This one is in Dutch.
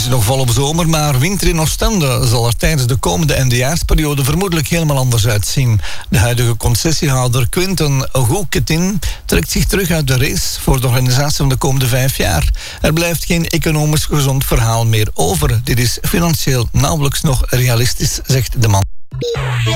is nog volop zomer, maar winter in Oostende zal er tijdens de komende eindejaarsperiode vermoedelijk helemaal anders uitzien. De huidige concessiehouder Quinten Gouketin trekt zich terug uit de race voor de organisatie van de komende 5 jaar. Er blijft geen economisch gezond verhaal meer over. Dit is financieel nauwelijks nog realistisch, zegt de man.